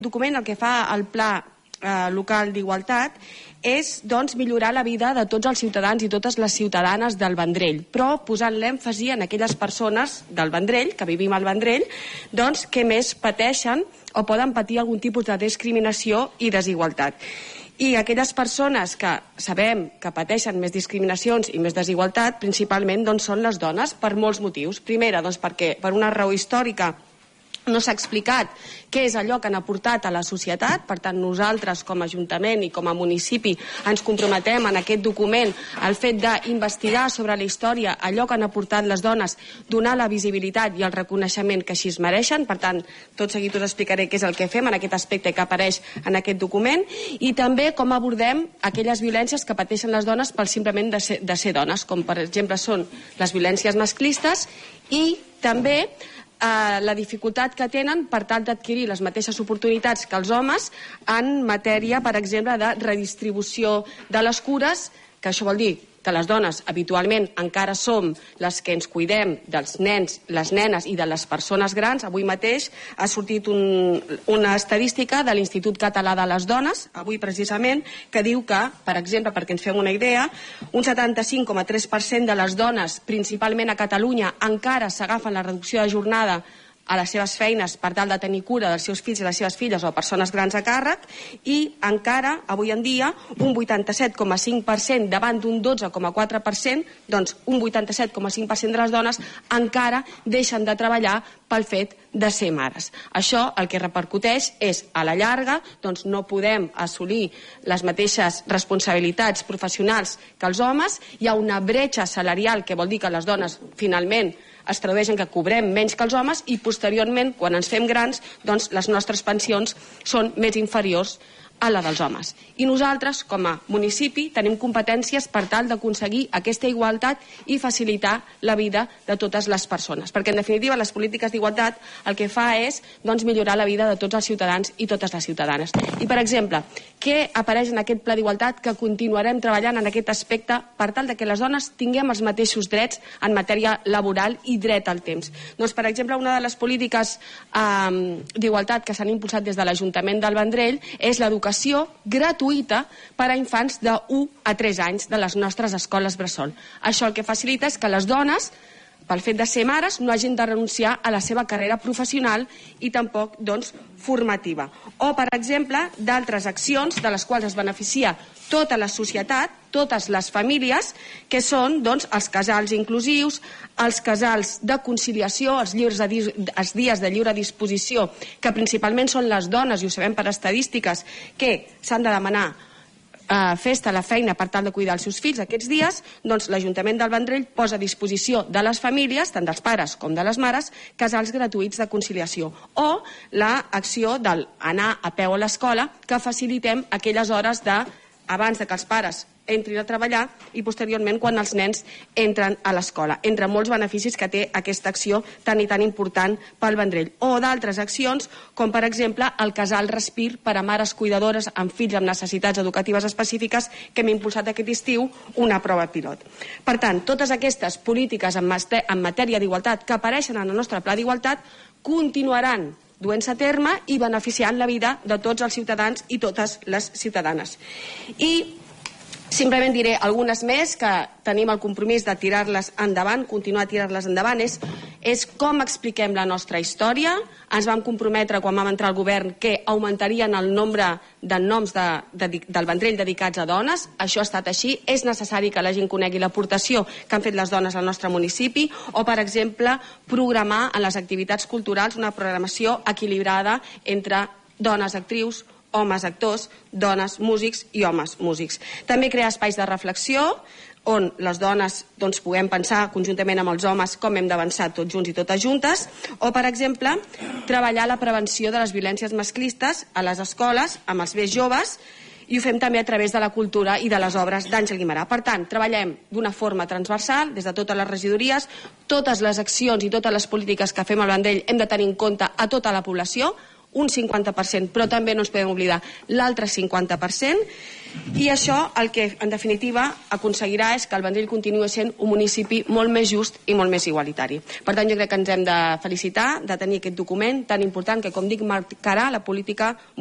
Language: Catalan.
document el que fa el Pla Local d'Igualtat és millorar la vida de tots els ciutadans i totes les ciutadanes del Vendrell, però posant l'èmfasi en aquelles persones del Vendrell, que vivim al Vendrell, que més pateixen o poden patir algun tipus de discriminació i desigualtat. I aquelles persones que sabem que pateixen més discriminacions i més desigualtat, principalment són les dones, per molts motius. Primera, perquè per una raó històrica no s'ha explicat què és allò que han aportat a la societat. Per tant, nosaltres com a Ajuntament i com a municipi ens comprometem en aquest document al fet d'investigar sobre la història allò que han aportat les dones, donar la visibilitat i el reconeixement que així es mereixen. Per tant, tot seguit us explicaré què és el que fem en aquest aspecte que apareix en aquest document, i també com abordem aquelles violències que pateixen les dones pel simplement de ser dones, com per exemple són les violències masclistes, i també la dificultat que tenen per tal d'adquirir les mateixes oportunitats que els homes en matèria, per exemple, de redistribució de les cures, que això vol dir que les dones habitualment encara som les que ens cuidem dels nens, les nenes i de les persones grans. Avui mateix ha sortit una estadística de l'Institut Català de les Dones, avui precisament, que diu que, per exemple, perquè ens fem una idea, un 75,3% de les dones, principalment a Catalunya, encara s'agafen la reducció de jornada a les seves feines per tal de tenir cura dels seus fills i les seves filles o persones grans a càrrec, i encara, avui en dia, un 87,5% davant d'un 12,4%, doncs un 87,5% de les dones encara deixen de treballar pel fet de ser mares. Això el que repercuteix és, a la llarga, no podem assolir les mateixes responsabilitats professionals que els homes, hi ha una bretxa salarial, que vol dir que les dones finalment es tradueix en que cobrem menys que els homes, i posteriorment, quan ens fem grans, les nostres pensions són més inferiors a la dels homes. I nosaltres, com a municipi, tenim competències per tal d'aconseguir aquesta igualtat i facilitar la vida de totes les persones. Perquè, en definitiva, les polítiques d'igualtat el que fa és millorar la vida de tots els ciutadans i totes les ciutadanes. I, per exemple, què apareix en aquest Pla d'Igualtat que continuarem treballant en aquest aspecte per tal que les dones tinguem els mateixos drets en matèria laboral i dret al temps? Doncs, per exemple, una de les polítiques d'igualtat que s'han impulsat des de l'Ajuntament del Vendrell és l'educació gratuïta per a infants de 1 a 3 anys de les nostres escoles bressol. Això el que facilita és que les dones, pel fet de ser mares, no hagin de renunciar a la seva carrera professional i tampoc, formativa. O, per exemple, d'altres accions de les quals es beneficia tota la societat, totes les famílies, que són els casals inclusius, els casals de conciliació, els dies de lliure disposició, que principalment són les dones, i ho sabem per estadístiques, que s'han de demanar festa a la feina per tal de cuidar els seus fills aquests dies. Doncs l'Ajuntament del Vendrell posa a disposició de les famílies, tant dels pares com de les mares, casals gratuïts de conciliació, o l'acció d'anar a peu a l'escola, que facilitem aquelles hores abans que els pares entrin a treballar i posteriorment quan els nens entren a l'escola, entre molts beneficis que té aquesta acció tan i tan important pel Vendrell. O d'altres accions, com per exemple el casal Respir per a mares cuidadores amb fills amb necessitats educatives específiques, que hem impulsat aquest estiu una prova pilot. Per tant, totes aquestes polítiques en matèria d'igualtat que apareixen en el nostre Pla d'Igualtat continuaran duent-se a terme i beneficiant la vida de tots els ciutadans i totes les ciutadanes. I simplement diré algunes més que tenim el compromís de tirar-les endavant, continuar a tirar-les endavant. És com expliquem la nostra història. Ens vam comprometre quan vam entrar al govern que augmentarien el nombre de noms del Vendrell dedicats a dones. Això ha estat així. És necessari que la gent conegui l'aportació que han fet les dones al nostre municipi. O, per exemple, programar en les activitats culturals una programació equilibrada entre dones actrius, homes actors, dones músics i homes músics. També crear espais de reflexió on les dones puguem pensar conjuntament amb els homes com hem d'avançar tots junts i totes juntes. O, per exemple, treballar la prevenció de les violències masclistes a les escoles amb els més joves, i ho fem també a través de la cultura i de les obres d'Àngel Guimerà. Per tant, treballem d'una forma transversal des de totes les regidories. Totes les accions i totes les polítiques que fem al Vendrell hem de tenir en compte a tota la població. un 50%, però també no ens podem oblidar l'altre 50%, i això el que en definitiva aconseguirà és que el Vendrell continuï sent un municipi molt més just i molt més igualitari. Per tant, jo crec que ens hem de felicitar de tenir aquest document tan important que, com dic, marcarà la política